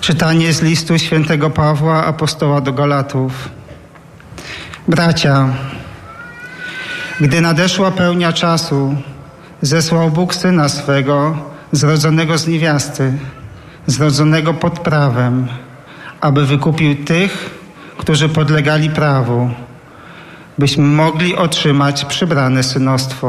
Czytanie z listu świętego Pawła, apostoła do Galatów. Bracia, gdy nadeszła pełnia czasu, zesłał Bóg Syna swego, zrodzonego z niewiasty, zrodzonego pod prawem, aby wykupił tych, którzy podlegali prawu, byśmy mogli otrzymać przybrane synostwo.